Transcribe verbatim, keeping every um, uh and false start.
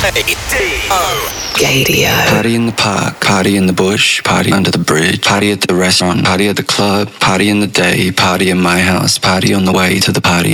Gadio. Party in the park, party in the bush, party under the bridge, party at the restaurant, party at the club, party in the day, party in my house, party on the way to the party.